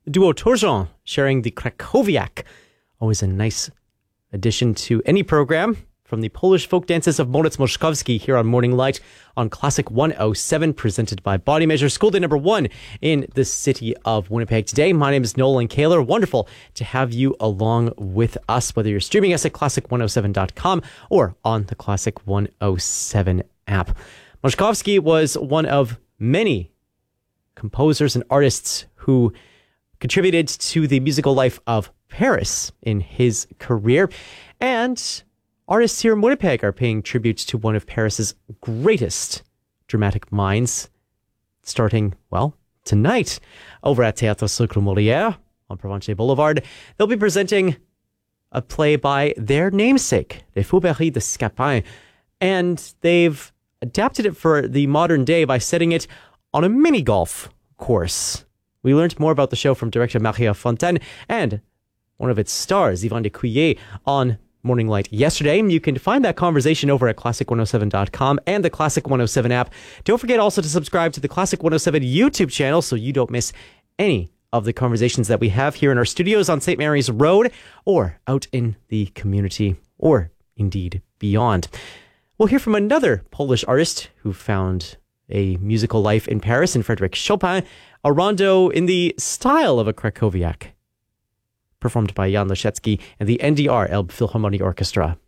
duo Turgeon sharing the Krakowiak. Always a nice addition to any program from the Polish folk dances of Moritz Moszkowski here on Morning Light on Classic 107, presented by Body Measure. School day number 1 in the city of Winnipeg today. My name is Nolan Kaler. Wonderful to have you along with us, whether you're streaming us at classic107.com or on the Classic 107 app. Moszkowski was one of many composers and artists who contributed to the musical life of Paris in his career. And artists here in Winnipeg are paying tribute to one of Paris's greatest dramatic minds, starting, well, tonight over at Théâtre Cercle Molière on Provencher Boulevard. They'll be presenting a play by their namesake, Les Fourberies de Scapin, and they've adapted it for the modern day by setting it on a mini golf course. We learned more about the show from director Maria Fontaine and one of its stars, Yvonne de Couillet, on Morning Light yesterday. You can find that conversation over at classic107.com and the Classic 107 app. Don't forget also to subscribe to the Classic 107 YouTube channel so you don't miss any of the conversations that we have here in our studios on St. Mary's Road or out in the community or indeed beyond. We'll hear from another Polish artist who found a musical life in Paris, in Frédéric Chopin, a rondo in the style of a Krakowiak, performed by Jan Leszecki and the NDR Elbphilharmonie Orchestra.